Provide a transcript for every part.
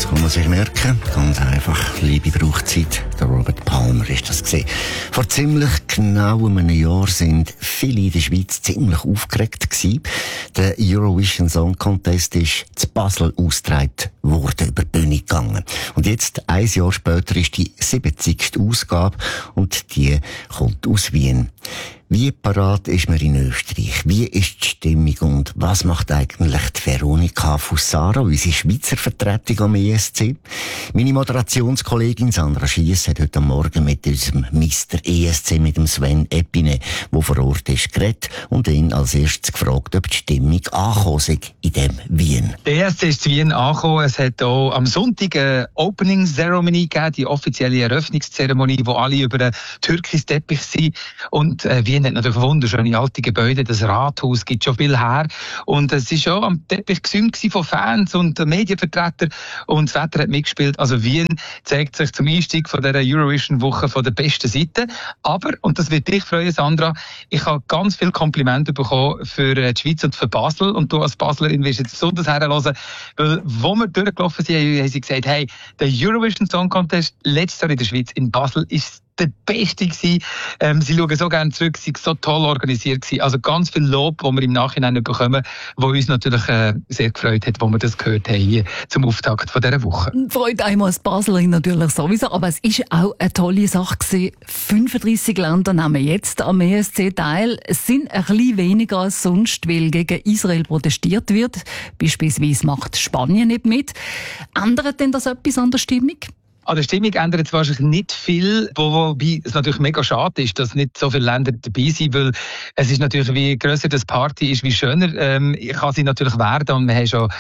kann man sich merken. Ganz einfach, Liebe braucht Zeit. Der Robert Palmer ist das gewesen. Vor ziemlich genau einem Jahr sind viele in der Schweiz ziemlich aufgeregt gewesen. Der Eurovision Song Contest ist zu Basel ausgetragen worden, über die Bühne gegangen. Und jetzt, ein Jahr später, ist die 70. Ausgabe und die kommt aus Wien. Wie parat ist man in Österreich? Wie ist die Stimmung und was macht eigentlich die Veronika Fusaro, unsere Schweizer Vertretung am ESC? Meine Moderationskollegin Sandra Schiess hat heute Morgen mit unserem Mr. ESC, mit dem Sven Epine, der vor Ort ist, geredet und ihn als erstes gefragt, ob die Stimmung angekommen sei in dem Wien. Der ESC ist in Wien angekommen. Es hat auch am Sonntag eine Opening Ceremony gegeben, die offizielle Eröffnungszeremonie, wo alle über den türkischen Teppich sind. Und Wien hat natürlich wunderschöne alte Gebäude, das Rathaus gibt schon viel her. Und es ist auch am Teppich gesümt von Fans und Medienvertretern und das Wetter hat mitgespielt. Also Wien zeigt sich zum Einstieg von dieser Eurovision-Woche von der besten Seite. Aber, und das wird dich freuen, Sandra, ich habe ganz viele Komplimente bekommen für die Schweiz und für Basel. Und du als Baslerin wirst jetzt besonders herhören, weil, wo wir durchgelaufen sind, haben sie gesagt, hey, der Eurovision Song Contest letztes Jahr in der Schweiz, in Basel, ist der Beste gewesen. Sie schauen so gerne zurück, sie sind so toll organisiert gewesen. Also ganz viel Lob, das wir im Nachhinein bekommen, wo uns natürlich sehr gefreut hat, wo wir das gehört haben hier zum Auftakt von dieser Woche. Freut einmal als Baslerin natürlich sowieso, aber es ist auch eine tolle Sache gewesen. 35 Länder nehmen jetzt am ESC teil. Es sind ein bisschen weniger als sonst, weil gegen Israel protestiert wird. Beispielsweise macht Spanien nicht mit. Ändert denn das etwas an der Stimmung? An der Stimmung ändert es wahrscheinlich nicht viel, wobei es natürlich mega schade ist, dass nicht so viele Länder dabei sind, weil es ist natürlich, wie grösser das Party ist, wie schöner kann sie natürlich werden. Und wir haben schon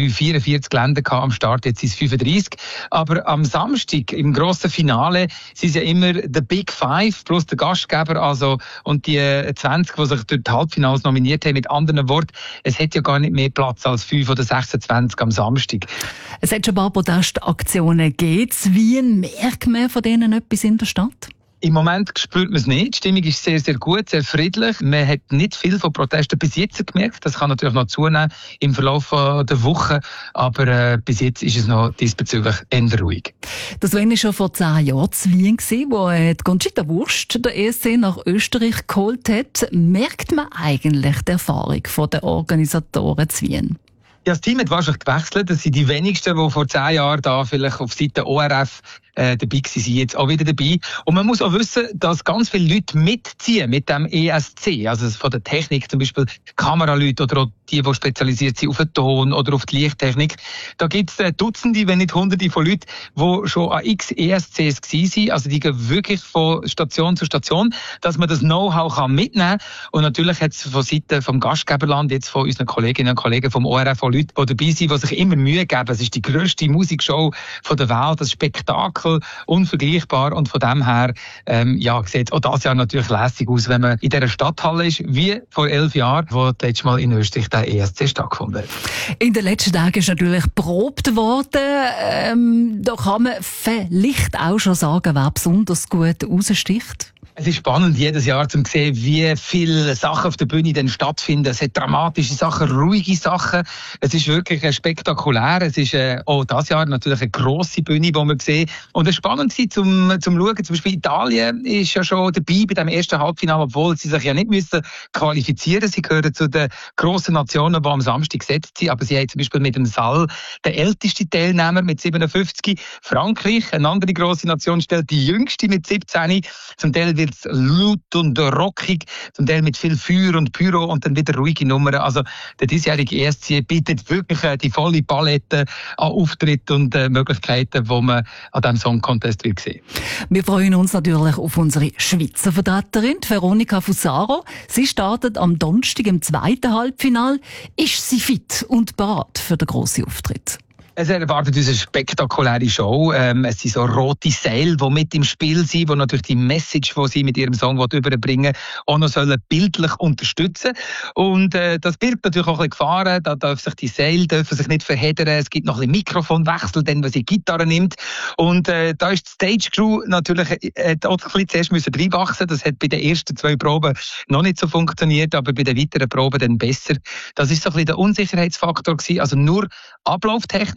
44 Länder gehabt am Start, jetzt sind es 35. Aber am Samstag, im grossen Finale, sind es ja immer the Big Five plus der Gastgeber, also, und die 20, die sich durch die Halbfinals nominiert haben. Mit anderen Worten, es hat ja gar nicht mehr Platz als 5 oder 26 am Samstag. Es hat schon ein paar Protestaktionen gegeben. Wien, merkt man von denen etwas in der Stadt? Im Moment spürt man es nicht. Die Stimmung ist sehr, sehr gut, sehr friedlich. Man hat nicht viel von Protesten bis jetzt gemerkt. Das kann natürlich noch zunehmen im Verlauf der Woche. Aber bis jetzt ist es noch diesbezüglich eher ruhig. Das war schon vor 10 Jahren zu Wien, wo die Conchita Wurst der ESC nach Österreich geholt hat. Merkt man eigentlich die Erfahrung der Organisatoren zu Wien? Ja, das Team hat wahrscheinlich gewechselt. Das sind die wenigsten, die vor 10 Jahren da vielleicht auf Seite ORF dabei waren, sind jetzt auch wieder dabei. Und man muss auch wissen, dass ganz viele Leute mitziehen mit dem ESC. Also von der Technik, zum Beispiel Kameraleute oder auch die spezialisiert sind auf den Ton oder auf die Lichttechnik. Da gibt es Dutzende, wenn nicht Hunderte von Leuten, die schon an x ESCs waren. Also die gehen wirklich von Station zu Station, dass man das Know-how mitnehmen kann. Und natürlich hat es von Seiten vom Gastgeberland, jetzt von unseren Kolleginnen und Kollegen vom ORF, auch Leute, die dabei sind, die sich immer Mühe geben. Es ist die grösste Musikshow von der Welt, das Spektakel, unvergleichbar. Und von dem her sieht auch das Jahr natürlich lässig aus, wenn man in dieser Stadthalle ist, wie vor 11 Jahren, wo das letzte Mal in Österreich der ESC stattgefunden hat. In den letzten Tagen ist natürlich geprobt worden. Da kann man vielleicht auch schon sagen, wer besonders gut raussticht. Es ist spannend, jedes Jahr zu sehen, wie viele Sachen auf der Bühne dann stattfinden. Es hat dramatische Sachen, ruhige Sachen. Es ist wirklich spektakulär. Es ist auch dieses Jahr natürlich eine grosse Bühne, die wir sehen. Und es war spannend zum Schauen. Zum Beispiel Italien ist ja schon dabei bei dem ersten Halbfinale, obwohl sie sich ja nicht müssen qualifizieren. Sie gehören zu den grossen Nationen, die am Samstag gesetzt sind. Aber sie haben zum Beispiel mit dem Saal den ältesten Teilnehmer mit 57. Frankreich, eine andere grosse Nation, stellt die jüngste mit 17. Zum Teil wird es laut und rockig, zum Teil mit viel Feuer und Pyro und dann wieder ruhige Nummern. Also der diesjährige ESC bietet wirklich die volle Palette an Auftritten und Möglichkeiten, die man an diesem Song Contest will sehen. Wir freuen uns natürlich auf unsere Schweizer Vertreterin, Veronika Fusaro. Sie startet am Donnerstag im 2. Halbfinale. Ist sie fit und bereit für den grossen Auftritt? Es erwartet uns eine spektakuläre Show. Es sind so rote Seile, die mit im Spiel sind, die natürlich die Message, die sie mit ihrem Song überbringen, auch noch bildlich unterstützen. Und das birgt natürlich auch ein bisschen Gefahren. Da dürfen sich die Seile sich nicht verheddern. Es gibt noch ein bisschen Mikrofonwechsel, dann, wenn sie Gitarre nimmt. Und da ist die Stage Crew natürlich auch ein bisschen zuerst müssen reinwachsen. Das hat bei den ersten 2 Proben noch nicht so funktioniert, aber bei den weiteren Proben dann besser. Das ist so ein bisschen der Unsicherheitsfaktor gewesen. Also nur Ablauftechnik.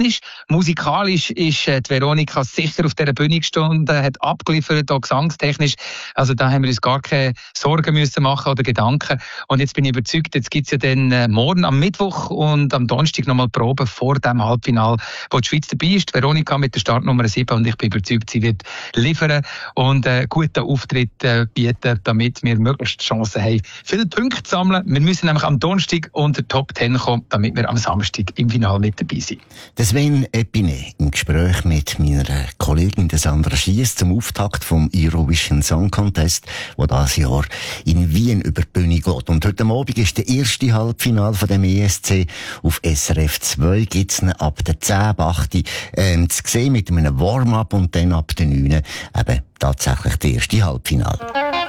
technisch. Musikalisch ist die Veronika sicher auf dieser Bühne gestanden, hat abgeliefert, auch gesangstechnisch. Also da haben wir uns gar keine Sorgen müssen machen oder Gedanken. Und jetzt bin ich überzeugt, jetzt gibt's ja dann morgen am Mittwoch und am Donnerstag nochmal Proben vor dem Halbfinale, wo die Schweiz dabei ist. Veronika mit der Startnummer 7 und ich bin überzeugt, sie wird liefern und einen guten Auftritt bieten, damit wir möglichst Chancen haben, viele Punkte zu sammeln. Wir müssen nämlich am Donnerstag unter die Top 10 kommen, damit wir am Samstag im Finale mit dabei sind. Sven Epine im Gespräch mit meiner Kollegin Sandra Schiess zum Auftakt vom Eurovision Song Contest, wo dieses Jahr in Wien über die Bühne geht. Und heute Abend ist der erste Halbfinale von dem ESC. Auf SRF 2 gibt's ihn ab der 10:08 zu sehen mit einem Warm-up und dann ab der 9 eben tatsächlich der erste Halbfinale.